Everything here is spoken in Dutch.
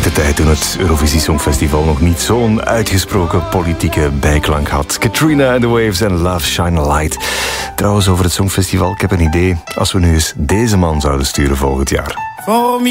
Uit de tijd toen het Eurovisie Songfestival nog niet zo'n uitgesproken politieke bijklank had. Katrina and the Waves en Love Shine a Light. Trouwens, over het Songfestival, ik heb een idee. Als we nu eens deze man zouden sturen volgend jaar.